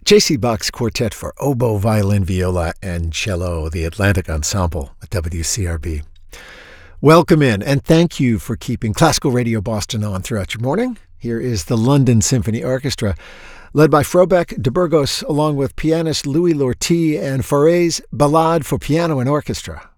J.C. Bach's Quartet for Oboe, Violin, Viola, and Cello, the Atlantic Ensemble at WCRB. Welcome in, and thank you for keeping Classical Radio Boston on throughout your morning. Here is the London Symphony Orchestra, led by Frobeck de Burgos, along with pianist Louis Lortie and Fauré's Ballade for Piano and Orchestra.